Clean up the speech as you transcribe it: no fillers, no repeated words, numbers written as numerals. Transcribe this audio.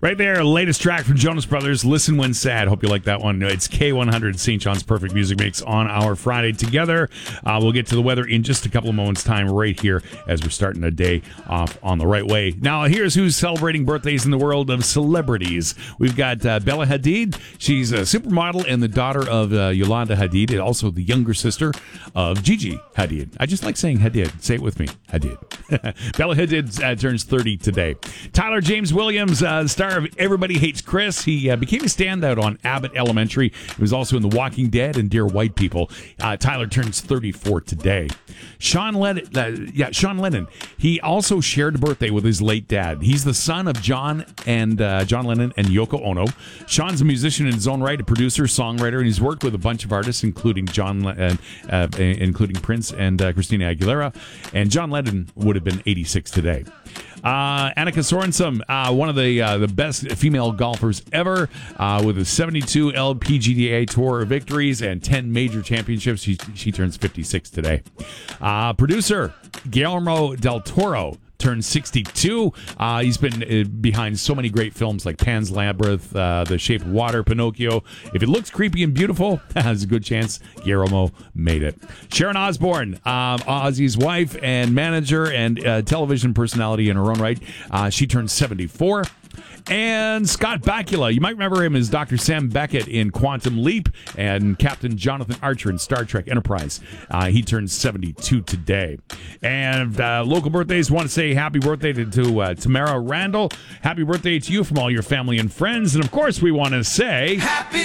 Right there, latest track from Jonas Brothers, Listen When Sad. Hope you like that one. It's K100, St. John's Perfect Music Mix on our Friday together. We'll get to the weather in just a couple of moments' time right here as we're starting the day off on the right way. Now, here's who's celebrating birthdays in the world of celebrities. We've got Bella Hadid. She's a supermodel and the daughter of Yolanda Hadid, and also the younger sister of Gigi Hadid. I just like saying Hadid. Say it with me, Hadid. Bella Hadid turns 30 today. Tyler James Williams, star of Everybody Hates Chris. He became a standout on Abbott Elementary. He was also in The Walking Dead and Dear White People. Tyler turns 34 today. Sean Lennon. He also shared a birthday with his late dad. He's the son of John Lennon and Yoko Ono. Sean's a musician in his own right, a producer, songwriter, and he's worked with a bunch of artists, including including Prince and Christina Aguilera. And John Lennon would have been 86 today. Annika Sorensen, one of the best female golfers ever, with a 72 LPGA Tour victories and 10 major championships. She turns 56 today. Producer Guillermo del Toro turns 62. He's been behind so many great films like Pan's Labyrinth, The Shape of Water, Pinocchio. If it looks creepy and beautiful, there's a good chance Guillermo made it. Sharon Osbourne, Ozzy's wife and manager and television personality in her own right. She turns 74. And Scott Bakula, you might remember him as Dr. Sam Beckett in Quantum Leap and Captain Jonathan Archer in Star Trek Enterprise. He turns 72 today. And local birthdays, want to say happy birthday to Tamara Randall. Happy birthday to you from all your family and friends. And, of course, we want to say... Happy